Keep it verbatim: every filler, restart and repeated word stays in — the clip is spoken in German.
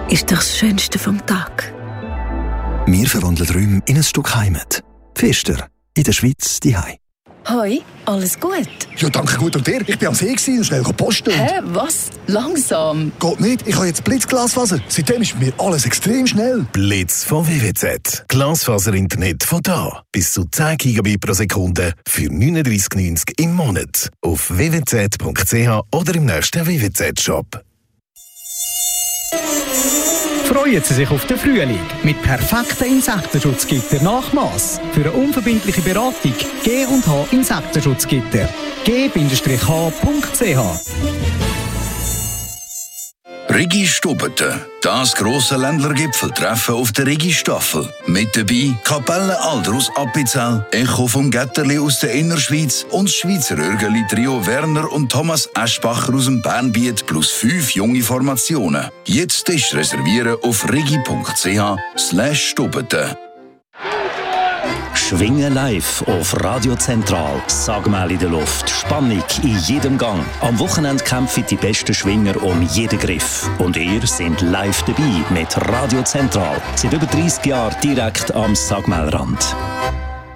ist doch das Schönste vom Tag. Wir verwandeln Räume in ein Stück Heimat. Pfister, in der Schweiz, die Hai. Hoi, alles gut? Ja, danke gut. Und dir? Ich bin am See und schnell posten. Hä, was? Langsam? Geht nicht, ich habe jetzt Blitzglasfaser. Seitdem ist bei mir alles extrem schnell. Blitz von W W Z. Glasfaser-Internet von da. Bis zu zehn Gigabit pro Sekunde für neununddreissig neunzig im Monat. Auf w w z punkt c h oder im nächsten W W Z-Shop. Freuen Sie sich auf den Frühling mit perfekten Insektenschutzgitter Nachmaß. Für eine unverbindliche Beratung G und H Insektenschutzgitter. g h punkt c h. Rigi Stubete, das grosse Ländlergipfeltreffen auf der Rigi-Staffel. Mit dabei Kapelle Alder aus Appenzell, Echo vom Getterli aus der Innerschweiz und das Schweizer Örgeli-Trio Werner und Thomas Eschbacher aus dem Bernbiet plus fünf junge Formationen. Jetzt Tisch reservieren auf rigi punkt c h slash stubete. Schwingen live auf Radio Zentral. Sagmal in der Luft. Spannung in jedem Gang. Am Wochenende kämpfen die besten Schwinger um jeden Griff. Und ihr seid live dabei mit Radio Zentral. Seit über dreissig Jahren direkt am Sagmalrand.